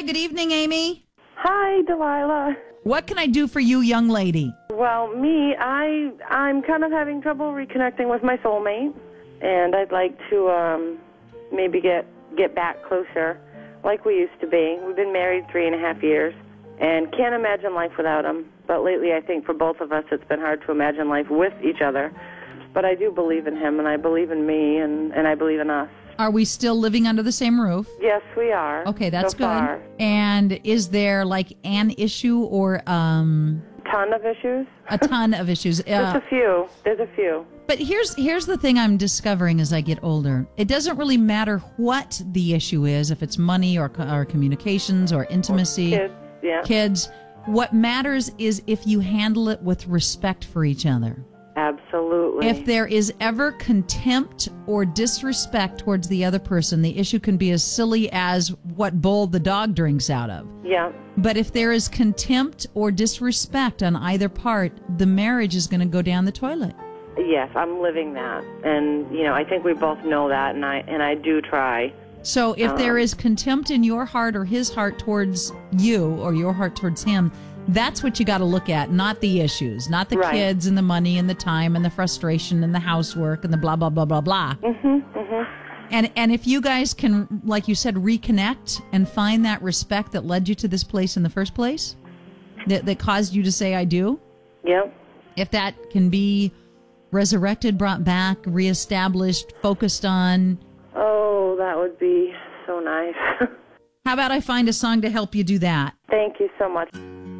Hi, good evening, Amy. Hi, Delilah. What can I do for you, young lady? Well, I'm kind of having trouble reconnecting with my soulmate, and I'd like to maybe get back closer like we used to be. We've been married 3.5 years, and can't imagine life without him. But lately, I think for both of us, it's been hard to imagine life with each other. But I do believe in him, and I believe in me, and I believe in us. Are we still living under the same roof? Yes, we are. Okay, that's so good. Far. And is there like an issue or Ton of issues? a ton of issues? Just a few. There's a few. But here's the thing I'm discovering as I get older. It doesn't really matter what the issue is, if it's money or communications or intimacy. Kids, yeah. Kids. What matters is if you handle it with respect for each other. Absolutely. If there is ever contempt or disrespect towards the other person, the issue can be as silly as what bowl the dog drinks out of. Yeah. But if there is contempt or disrespect on either part, the marriage is going to go down the toilet. Yes, I'm living that. And, I think we both know that, and I do try. So if there is contempt in your heart or his heart towards you or your heart towards him, that's what you got to look at, not the issues, not the Right. kids and the money and the time and the frustration and the housework and the blah, blah, blah, blah, blah. And if you guys can, like you said, reconnect and find that respect that led you to this place in the first place, that caused you to say, I do. Yep. If that can be resurrected, brought back, reestablished, focused on. Oh, that would be so nice. How about I find a song to help you do that? Thank you so much.